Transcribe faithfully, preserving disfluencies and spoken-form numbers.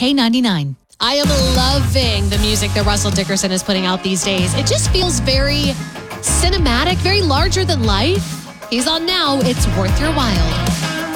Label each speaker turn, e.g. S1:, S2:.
S1: K ninety-nine.
S2: I am loving the music that Russell Dickerson is putting out these days. It just feels very cinematic, very larger than life. He's on now. It's worth your while.